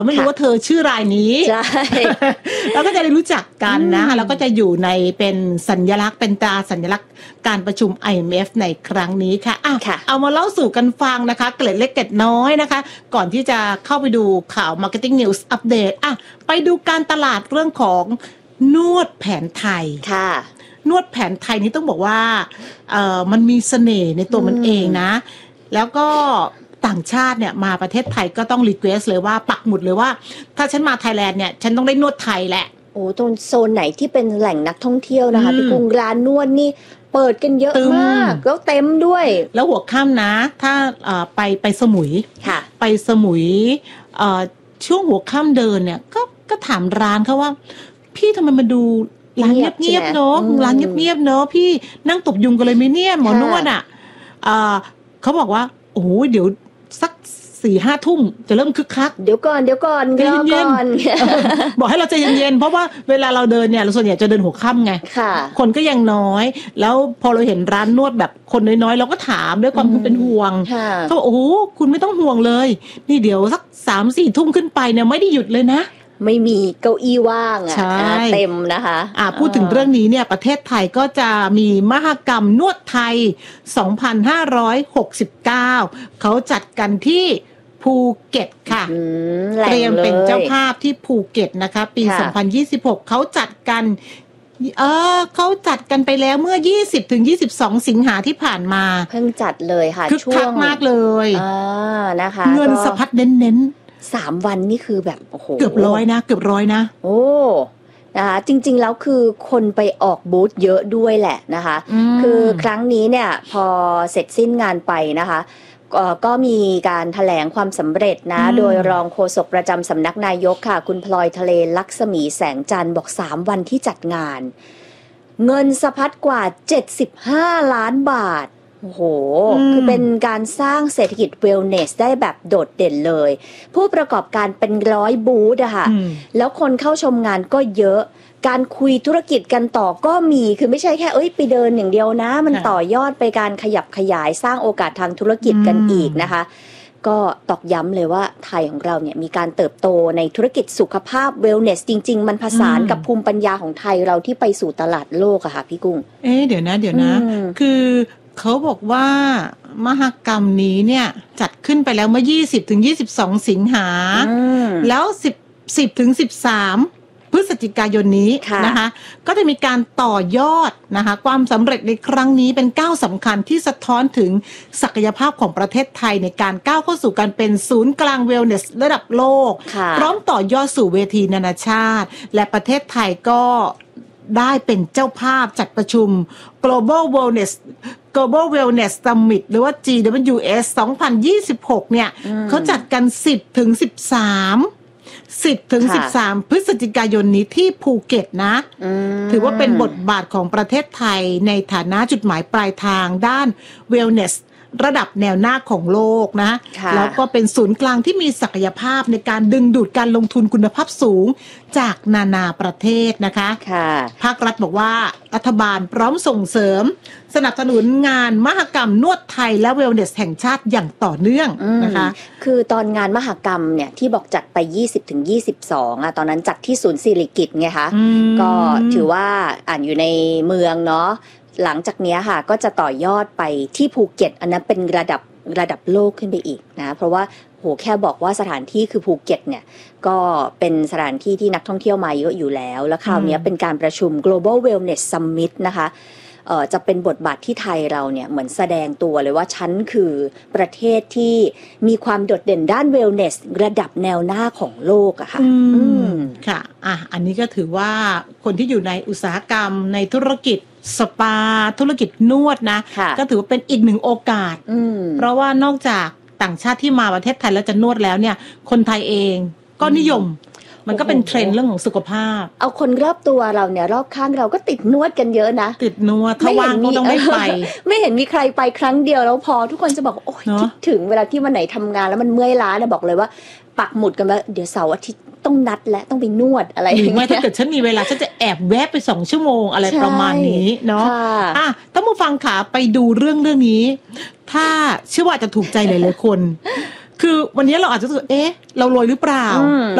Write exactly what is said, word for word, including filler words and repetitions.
ไม่รู้ว่าเธอชื่อรายนี้ใช่แล้วก็จะได้รู้จักกันนะแล้วก็จะอยู่ในเป็นสัญลักษณ์เป็นตราสัญลักษณ์การประชุม ไอ เอ็ม เอฟ ในครั้งนี้ค่ะอ่ะเอามาเล่าสู่กันฟังนะคะเกร็ดเล็กเกร็ดน้อยนะคะก่อนที่จะเข้าไปดูข่าว Marketing News Update อ่ะไปดูการตลาดเรื่องของนวดแผนไทยค่ะนวดแผนไทยนี้ต้องบอกว่าเอ่อมันมีเสน่ห์ในตัวมันเองนะแล้วก็ต่างชาติเนี่ยมาประเทศไทยก็ต้องรีเควสเลยว่าปักหมุดเลยว่าถ้าฉันมาไทยแลนด์เนี่ยฉันต้องได้นวดไทยแหละโอ้ตรงโซนไหนที่เป็นแหล่งนักท่องเที่ยวนะคะพี่กุ้งร้านนวดนี่เปิดกันเยอะมากแล้วเต็มด้วยแล้วหัวค่ำนะถ้าไปไปสมุยไปสมุยช่วงหัวค่ำเดินเนี่ยก็ก็ถามร้านเขาว่าพี่ทำไมมาดูร้านเงียบๆเนาะร้านเงียบๆเนาะพี่นั่งตบยุงกันเลยไหมเนี่ยหมอนวดอ่ะเขาบอกว่าโอ้โหเดี๋ยวสักสี่ห้าทุ่มจะเริ่มคึกคักเดี๋ยวก่อนเดี๋ยวก่อนรอก่อนบอกให้เราใจเย็นๆเพราะว่าเวลาเราเดินเนี่ยเราส่วนใหญ่จะเดินหัวค่ำไงคนก็ยังน้อยแล้วพอเราเห็นร้านนวดแบบคนน้อยๆเราก็ถามด้วยความเป็นห่วงเขาบอกโอ้โหคุณไม่ต้องห่วงเลยนี่เดี๋ยวสักสามสี่ทุ่มขึ้นไปเนี่ยไม่ได้หยุดเลยนะไม่มีเก้าอี้ว่างอ่ะเต็มนะคะอ่าพูดถึงเรื่องนี้เนี่ยประเทศไทยก็จะมีมหกรรมนวดไทยสองพันห้าร้อยหกสิบเก้าเขาจัดกันที่ภูเก็ตค่ะเตรียมเป็นเจ้าภาพที่ภูเก็ตนะคะปีสองพันยี่สิบหกเขาจัดกันเออเขาจัดกันไปแล้วเมื่อยี่สิบถึงยี่สิบสองสิงหาที่ผ่านมาเพิ่งจัดเลยค่ะช่วงคึกคักมากเลยอ่านะคะเงินสะพัดเน้นๆสามวันนี่คือแบบโอ้โหเกือบร้อยนะเกือบร้อยนะโอ้นะคะจริงๆแล้วคือคนไปออกบูธเยอะด้วยแหละนะคะคือครั้งนี้เนี่ยพอเสร็จสิ้นงานไปนะคะก็มีการแถลงความสำเร็จนะโดยรองโฆษกประจำสำนักนายกค่ะคุณพลอยทะเลลักษมีแสงจันทร์บอกสามวันที่จัดงานเงินสะพัดกว่าเจ็ดสิบห้าล้านบาทโอ้โหคือเป็นการสร้างเศรษฐกิจเวลเนสได้แบบโดดเด่นเลยผู้ประกอบการเป็นร้อยบูธอะค่ะแล้วคนเข้าชมงานก็เยอะการคุยธุรกิจกันต่อก็มีคือไม่ใช่แค่เอ้ยไปเดินอย่างเดียวนะมันต่อยอดไปการขยับขยายสร้างโอกาสทางธุรกิจกันอีกนะคะก็ตอกย้ำเลยว่าไทยของเราเนี่ยมีการเติบโตในธุรกิจสุขภาพเวลเนสจริงๆมันผสานกับภูมิปัญญาของไทยเราที่ไปสู่ตลาดโลกอะค่ะพี่กุ้งเอ๊ะเดี๋ยวนะเดี๋ยวนะคือเขาบอกว่ามหกรรมนี้เนี่ยจัดขึ้นไปแล้วเมื่อยี่สิบถึงยี่สิบสองสิงหาแล้วสิบ สิบถึงสิบสามพฤศจิกายนนี้นะคะก็จะมีการต่อยอดนะคะความสำเร็จในครั้งนี้เป็นก้าวสำคัญที่สะท้อนถึงศักยภาพของประเทศไทยในการก้าวเข้าสู่การเป็นศูนย์กลางเวลเนสระดับโลกพร้อมต่อยอดสู่เวทีนานาชาติและประเทศไทยก็ได้เป็นเจ้าภาพจัดประชุม Global Wellness Global Wellness Summit หรือว่า จี ดับเบิลยู เอส สองพันยี่สิบหกเนี่ยเขาจัดกัน สิบถึงสิบสามสิบถึงสิบสามพฤศจิกายนนี้ที่ภูเก็ตนะถือว่าเป็นบทบาทของประเทศไทยในฐานะจุดหมายปลายทางด้าน Wellness ระดับแนวหน้าของโลกนะแล้วก็เป็นศูนย์กลางที่มีศักยภาพในการดึงดูดการลงทุนคุณภาพสูงจากนานาประเทศนะคะภาครัฐบอกว่ารัฐบาลพร้อมส่งเสริมสนับสนุนงานมหกรรมนวดไทยและเวลเนสแห่งชาติอย่างต่อเนื่องนะคะคือตอนงานมหกรรมเนี่ยที่บอกจัดไป ยี่สิบถึงยี่สิบสอง อ่ะตอนนั้นจัดที่ศูนย์สิริกิติ์ไงคะก็ถือว่าอ่านอยู่ในเมืองเนาะหลังจากนี้ค่ะก็จะต่อยอดไปที่ภูเก็ตอันนั้นเป็นระดับระดับโลกขึ้นไปอีกนะเพราะว่าโหแค่บอกว่าสถานที่คือภูเก็ตเนี่ยก็เป็นสถานที่ที่นักท่องเที่ยวมาเยอะอยู่แล้วแล้วคราวนี้เป็นการประชุม Global Wellness Summit นะคะเอ่อจะเป็นบทบาทที่ไทยเราเนี่ยเหมือนแสดงตัวเลยว่าฉันคือประเทศที่มีความโดดเด่นด้าน Wellness ระดับแนวหน้าของโลกอะค่ะอืมค่ะอ่ะอันนี้ก็ถือว่าคนที่อยู่ในอุตสาหกรรมในธุรกิจสปาธุรกิจนวดนะก็ถือว่าเป็นอีกหนึ่งโอกาสเพราะว่านอกจากต่างชาติที่มาประเทศไทยแล้วจะนวดแล้วเนี่ยคนไทยเองก็นิยมมันก็เป็นเทรนด์เรื่องของสุขภาพเอาคนรอบตัวเราเนี่ยรอบข้างเราก็ติดนวดกันเยอะนะติดนวดถ้าว่างก็ต้องได้ไปไม่เห็นมีใครไปครั้งเดียวแล้วพอทุกคนจะบอกโอ๊ยคิดถึงเวลาที่วันไหนทำงานแล้วมันเมื่อยล้าเนี่ยบอกเลยว่าปักหมุดกันว่าเดี๋ยวเสาร์อาทิตย์ต้องนัดและต้องไปนวดอะไรอย่างเงี้ยไม่ถ้าเกิดฉันมีเวลาฉันจะแอบแวะไปสองชั่วโมงอะไรประมาณนี้เนาะอ่ะท่านผู้ฟังค่ะไปดูเรื่องเรื่องนี้ถ้าเชื่อว่าจะถูกใจหลายๆคนคือวันนี้เราอาจจะรู้สึกเอ๊ะเรารวยหรือเปล่า